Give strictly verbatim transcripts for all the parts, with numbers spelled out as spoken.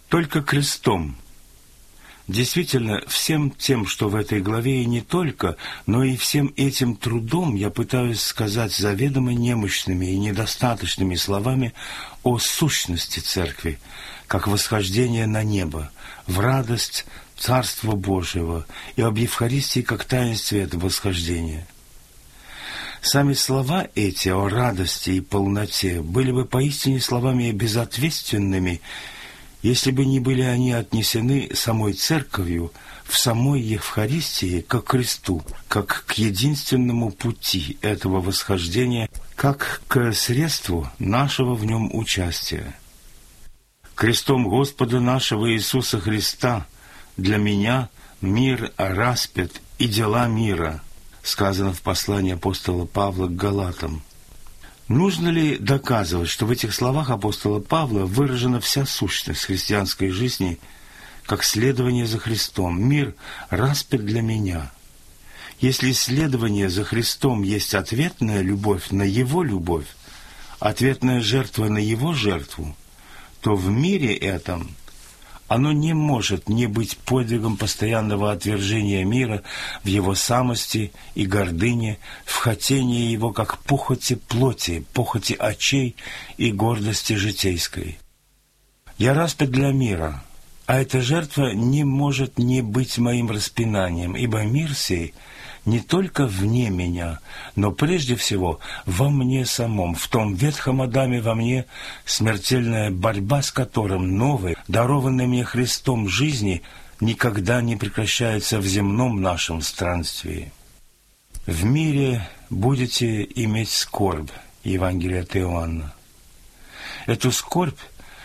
Только крестом. Действительно, всем тем, что в этой главе, и не только, но и всем этим трудом я пытаюсь сказать заведомо немощными и недостаточными словами о сущности Церкви, как восхождение на небо, в радость Царства Божьего, и об Евхаристии как таинстве этого восхождения. Сами слова эти о радости и полноте были бы поистине словами безответственными, если бы не были они отнесены самой Церковью в самой Евхаристии как к кресту, как к единственному пути этого восхождения, как к средству нашего в нем участия. Крестом Господа нашего Иисуса Христа для меня мир распят и дела мира, сказано в послании апостола Павла к Галатам. Нужно ли доказывать, что в этих словах апостола Павла выражена вся сущность христианской жизни, как следование за Христом? Мир распят для меня. Если следование за Христом есть ответная любовь на Его любовь, ответная жертва на Его жертву, то в мире этом оно не может не быть подвигом постоянного отвержения мира в его самости и гордыне, в хотении его как похоти плоти, похоти очей и гордости житейской. Я распят для мира, а эта жертва не может не быть моим распинанием, ибо мир сей не только вне меня, но прежде всего во мне самом, в том ветхом Адаме во мне, смертельная борьба с которым новой, дарованной мне Христом жизни, никогда не прекращается в земном нашем странствии. В мире будете иметь скорбь, Евангелие от Иоанна. Эту скорбь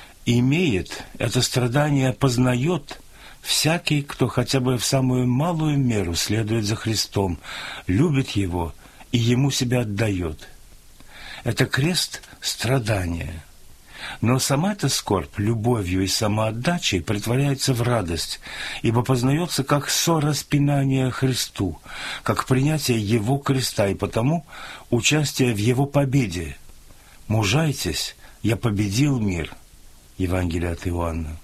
имеет, это страдание познает всякий, кто хотя бы в самую малую меру следует за Христом, любит Его и Ему себя отдает. Это крест страдания. Но сама эта скорбь любовью и самоотдачей притворяется в радость, ибо познается как сораспинание Христу, как принятие Его креста, и потому участие в Его победе. «Мужайтесь, я победил мир» Евангелие от Иоанна.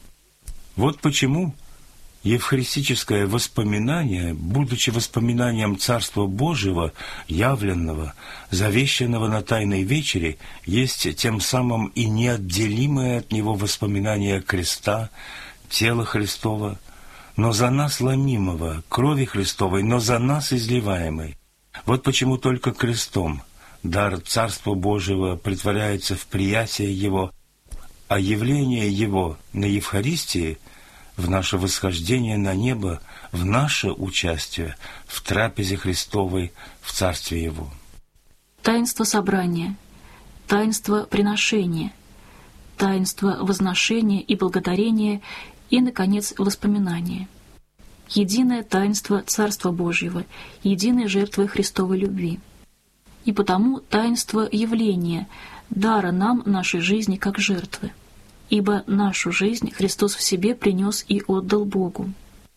Вот почему евхаристическое воспоминание, будучи воспоминанием Царства Божьего, явленного, завещанного на Тайной вечере, есть тем самым и неотделимое от него воспоминание креста, тела Христова, но за нас ломимого, крови Христовой, но за нас изливаемой. Вот почему только крестом дар Царства Божьего притворяется в приятие Его, а явление Его на Евхаристии в наше восхождение на небо, в наше участие в трапезе Христовой в Царстве Его. Таинство собрания, таинство приношения, таинство возношения и благодарения и, наконец, воспоминания. Единое таинство Царства Божьего, единой жертвы Христовой любви. И потому таинство явления, дара нам нашей жизни как жертвы. Ибо нашу жизнь Христос в себе принес и отдал Богу.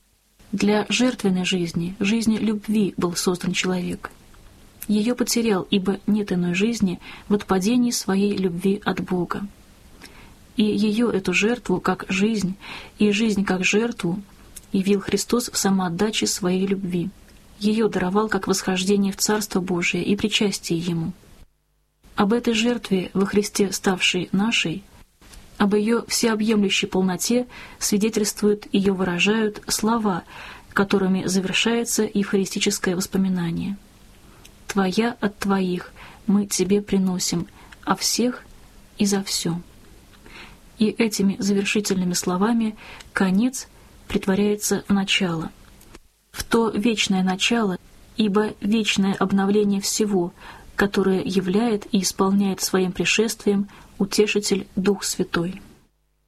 Для жертвенной жизни, жизни любви был создан человек. Ее потерял, ибо нет иной жизни в отпадении своей любви от Бога. И ее, эту жертву, как жизнь, и жизнь как жертву, явил Христос в самоотдаче своей любви. Ее даровал как восхождение в Царство Божие и причастие Ему. Об этой жертве во Христе, ставшей нашей, об ее всеобъемлющей полноте свидетельствуют, ее выражают слова, которыми завершается евхаристическое воспоминание. «Твоя от твоих мы тебе приносим, а всех и за все». И этими завершительными словами конец претворяется в начало, в то вечное начало, ибо вечное обновление всего, которое являет и исполняет своим пришествием Утешитель Дух Святой.